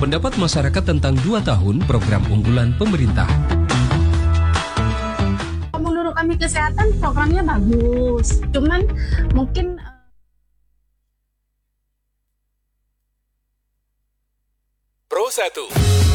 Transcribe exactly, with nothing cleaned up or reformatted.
Pendapat masyarakat tentang dua tahun program unggulan pemerintah. Menurut kami kesehatan programnya bagus, cuman mungkin Pro satu